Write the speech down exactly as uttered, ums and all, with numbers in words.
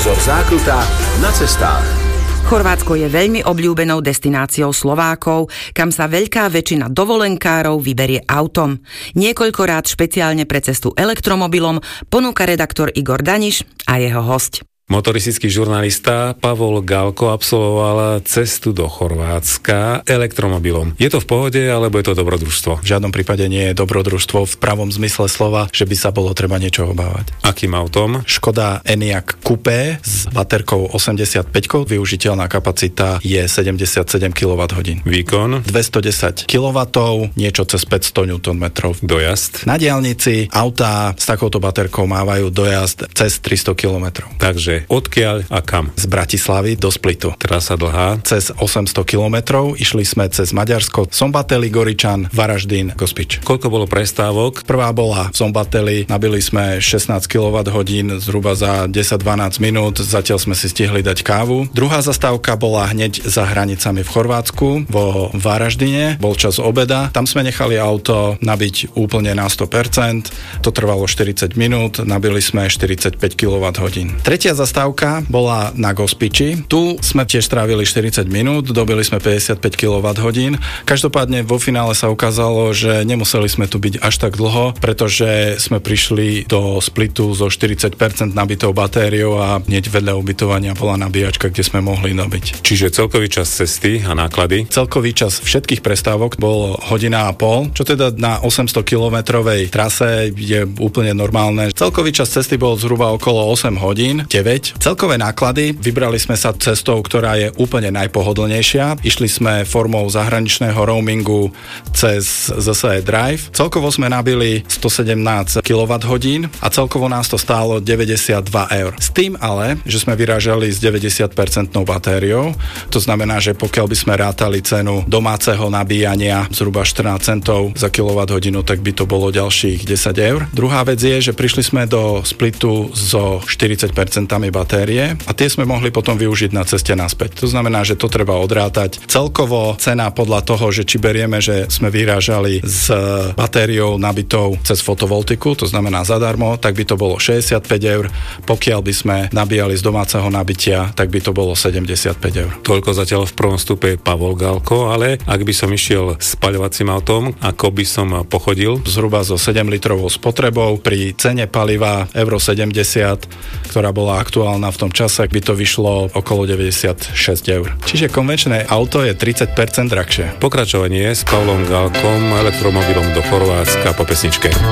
Pozor, zákruta na cestách. Chorvátsko je veľmi obľúbenou destináciou Slovákov, kam sa veľká väčšina dovolenkárov vyberie autom. Niekoľkokrát špeciálne pre cestu elektromobilom ponúka redaktor Igor Daniš a jeho hosť. Motoristický žurnalista Pavol Galko absolvoval cestu do Chorvátska elektromobilom. Je to v pohode, alebo je to dobrodružstvo? V žiadnom prípade nie je dobrodružstvo v pravom zmysle slova, že by sa bolo treba niečo obávať. Akým autom? Škoda Enyaq Coupé s baterkou osemdesiatpäť, využiteľná kapacita je sedemdesiatsedem kilowatthodín. Výkon? dvestodesať kilowattov, niečo cez päťsto newtonmetrov. Dojazd? Na diaľnici autá s takouto baterkou mávajú dojazd cez tristo kilometrov. Takže odkiaľ a kam? Z Bratislavy do Splitu. Trasa dlhá? Cez osemsto kilometrov. Išli sme cez Maďarsko, Sombateli, Goričan, Varaždín, Gospič. Koľko bolo prestávok? Prvá bola v Sombateli, nabili sme šestnásť kilowatthodín zhruba za desať dvanásť minút, zatiaľ sme si stihli dať kávu. Druhá zastávka bola hneď za hranicami v Chorvátsku, vo Varaždine, bol čas obeda. Tam sme nechali auto nabiť úplne na sto percent, to trvalo štyridsať minút, nabili sme štyridsaťpäť kilowatthodín. Tretia zastávka bola na Gospiči. Tu sme tiež strávili štyridsať minút, dobili sme päťdesiatpäť kilowatthodín. Každopádne vo finále sa ukázalo, že nemuseli sme tu byť až tak dlho, pretože sme prišli do Splitu so štyridsať percent nabitou batériou a hneď vedľa ubytovania bola nabíjačka, kde sme mohli nabiť. Čiže celkový čas cesty a náklady? Celkový čas všetkých prestávok bol hodina a pol, čo teda na osemsto kilometrovej trase je úplne normálne. Celkový čas cesty bol zhruba okolo osem hodín, deväť. Celkové náklady, vybrali sme sa cestou, ktorá je úplne najpohodlnejšia. Išli sme formou zahraničného roamingu cez zet es é Drive. Celkovo sme nabili stosedemnásť kilowatthodín a celkovo nás to stálo deväťdesiatdva eur. S tým ale, že sme vyrážali s deväťdesiat percent batériou, to znamená, že pokiaľ by sme rátali cenu domáceho nabíjania zhruba štrnásť centov za kilowatthodinu, tak by to bolo ďalších desať eur. Druhá vec je, že prišli sme do Splitu so štyridsať percent batérie a tie sme mohli potom využiť na ceste naspäť. To znamená, že to treba odrátať. Celkovo cena podľa toho, že či berieme, že sme vyrážali s batériou nabitou cez fotovoltiku, to znamená zadarmo, tak by to bolo šesťdesiatpäť eur. Pokiaľ by sme nabíjali z domáceho nabitia, tak by to bolo sedemdesiatpäť eur. Toľko zatiaľ v prvom stupe Pavol Galko, ale ak by som išiel spaľovacím autom, ako by som pochodil? Zhruba so sedem litrovou spotrebou pri cene paliva euro sedemdesiat, ktorá bola aktuálna v tom čase, by to vyšlo okolo deväťdesiatšesť eur. Čiže konvenčné auto je tridsať percent drahšie. Pokračovanie s Pavlom Galkom elektromobilom do Chorvátska po pesničke.